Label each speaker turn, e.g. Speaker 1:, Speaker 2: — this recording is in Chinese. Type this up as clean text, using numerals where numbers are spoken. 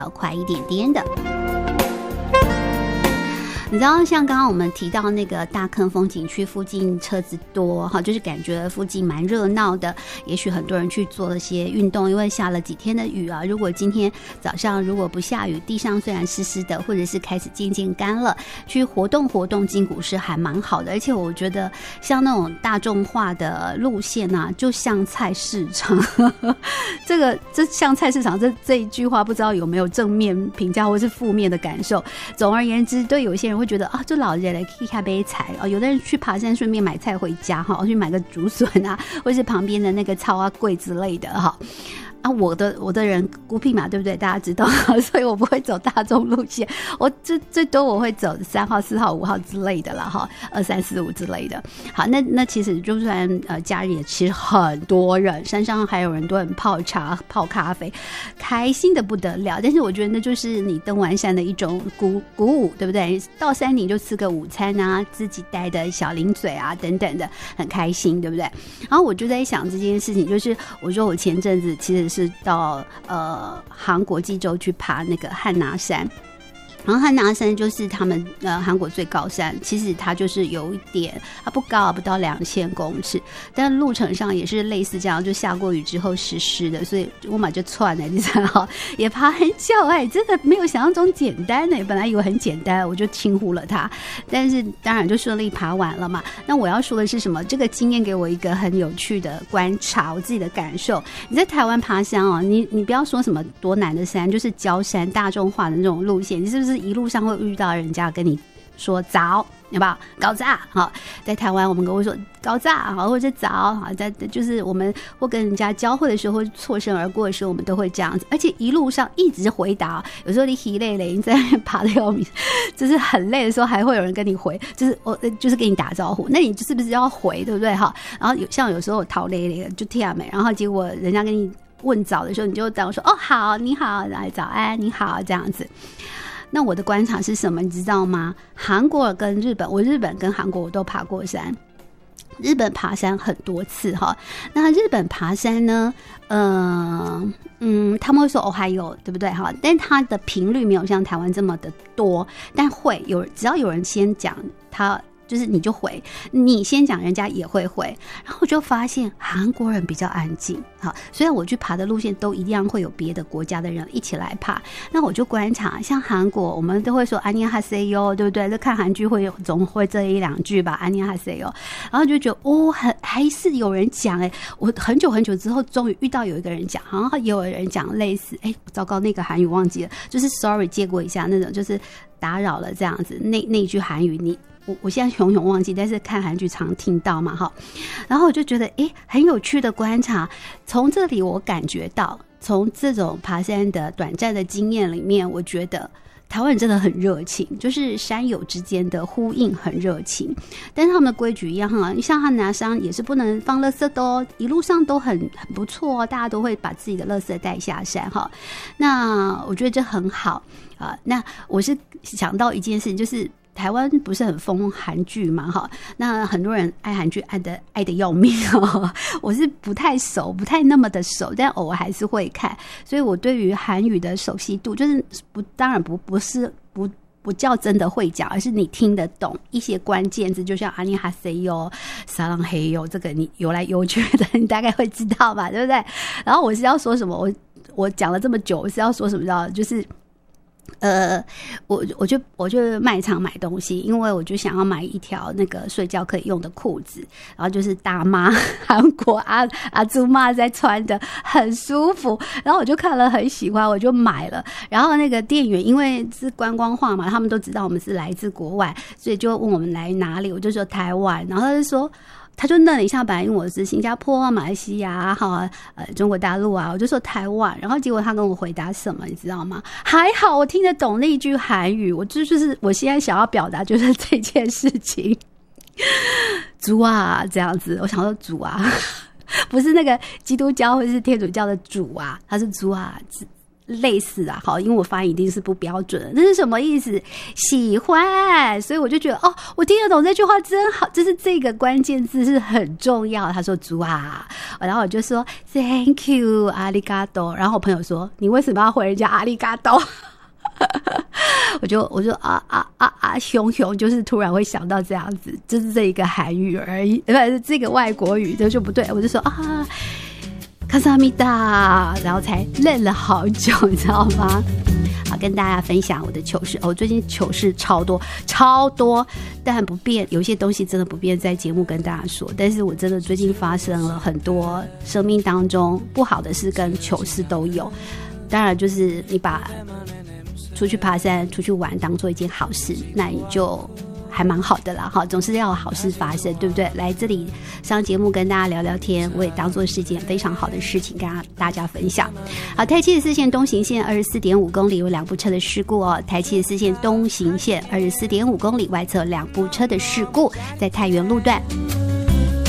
Speaker 1: 要快一点点的。你知道像刚刚我们提到那个大坑风景区附近车子多哈，就是感觉附近蛮热闹的，也许很多人去做了些运动，因为下了几天的雨啊，如果今天早上如果不下雨，地上虽然湿湿的，或者是开始渐渐干了，去活动活动筋骨是还蛮好的。而且我觉得像那种大众化的路线啊，就像菜市场这像菜市场这一句话不知道有没有正面评价或是负面的感受。总而言之，对有些人会觉得啊，就老人来去下杯菜哦，有的人去爬山顺便买菜回家哈，去买个竹笋啊，或是旁边的那个草啊柜之类的哈。啊，我的人孤僻嘛，对不对？大家知道，所以我不会走大众路线，我最多我会走3号、4号、5号之类的啦，哈，2、3、4、5之类的。好，那其实就算假日也其实很多人，山上还有人都很泡茶、泡咖啡，开心的不得了。但是我觉得那就是你登完山的一种鼓舞，对不对？到山顶就吃个午餐啊，自己带的小零嘴啊等等的，很开心，对不对？然后我就在想这件事情，就是我说我前阵子其实是到韩国济州去爬那个汉拿山。然后汉拿山就是他们韩国最高山，其实它就是有一点，它不高，不到2000公尺，但路程上也是类似这样，就下过雨之后湿湿的，所以我马就窜了，你知道，也爬很久真的没有想象中简单本来以为很简单，我就轻忽了它，但是当然就顺利爬完了嘛。那我要说的是什么？这个经验给我一个很有趣的观察，我自己的感受。你在台湾爬山哦，你不要说什么多难的山，就是郊山大众化的那种路线，你是不是一路上会遇到人家跟你说早，有没有搞早？好，在台湾我们会说搞早，好，或者早，好，在就是我们或跟人家交汇的时候，错身而过的时候，我们都会这样子，而且一路上一直回答。有时候你疲累了，你在那边爬的要命，就是很累的时候，还会有人跟你回，就是跟你打招呼，那你是不是要回，对不对？哈，然后有时候我逃累了就跳没，然后结果人家跟你问早的时候，你就这样说哦好，你好，来早安，你好，这样子。那我的观察是什么，你知道吗？韩国跟日本，我日本跟韩国我都爬过山，日本爬山很多次哈。那日本爬山呢，他们会说还有，对不对哈？但它的频率没有像台湾这么的多，但会有，只要有人先讲他。就是你就回，你先讲人家也会回，然后我就发现韩国人比较安静。好，虽然我去爬的路线都一样会有别的国家的人一起来爬，那我就观察，像韩国我们都会说안녕 하세요，对不对？看韩剧总会这一两句吧，안녕 하세요，然后就觉得还是有人讲我很久很久之后终于遇到有一个人讲，好像也有人讲类似糟糕，那个韩语忘记了，就是 sorry 借过一下那种，就是打扰了这样子，那句韩语我现在永远忘记，但是看韩剧常听到嘛哈，然后我就觉得很有趣的观察，从这里我感觉到，从这种爬山的短暂的经验里面，我觉得台湾人真的很热情，就是山友之间的呼应很热情，但是他们的规矩一样哈，像汉拿山也是不能放垃圾的哦，一路上都很不错哦，大家都会把自己的垃圾带下山哈。那我觉得这很好啊。那我是想到一件事情，就是台湾不是很疯韩剧嘛哈，那很多人爱韩剧爱的要命哦，我是不太那么的熟，但偶尔还是会看，所以我对于韩语的熟悉度就是当然不是不叫真的会讲，而是你听得懂一些关键字，就像안녕 하세요、사랑해요，这个你游来游去的，你大概会知道吧，对不对？然后我是要说什么？我讲了这么久，我是要说什么？知道就是。我就卖场买东西，因为我就想要买一条那个睡觉可以用的裤子，然后就是大妈韩国阿祖妈在穿的，很舒服，然后我就看了很喜欢，我就买了。然后那个店员因为是观光化嘛，他们都知道我们是来自国外，所以就问我们来哪里，我就说台湾，然后他就愣了一下，本来因为我是新加坡、马来西亚、中国大陆啊，我就说台湾，然后结果他跟我回答什么，你知道吗？还好我听得懂那一句韩语，我就是我现在想要表达就是这件事情，主啊这样子，我想说主啊，不是那个基督教或是天主教的主啊，他是主啊。 类似啊，好，因为我发音一定是不标准的，那是什么意思？喜欢，所以我就觉得哦，我听得懂这句话真好，就是这个关键字是很重要。他说猪啊，然后我就说 Thank you 阿里嘎多，然后我朋友说你为什么要回人家阿里嘎多？我就熊，就是突然会想到这样子，就是这一个韩语而已，不是这个外国语，这就不对，我就说啊。卡萨米达，然后才愣了好久，你知道吗？好，跟大家分享我的糗事。最近糗事超多，但不变，有些东西真的不便在节目跟大家说。但是我真的最近发生了很多生命当中不好的事跟糗事都有。当然，就是你把出去爬山、出去玩当做一件好事，那你就还蛮好的啦，哈，总是要有好事发生，对不对？来这里上节目跟大家聊聊天，我也当做是一件非常好的事情跟大家分享。好，台74线东行线 24.5 公里有2部车的事故哦，台74线东行线 24.5 公里外侧2部车的事故，在太原路段。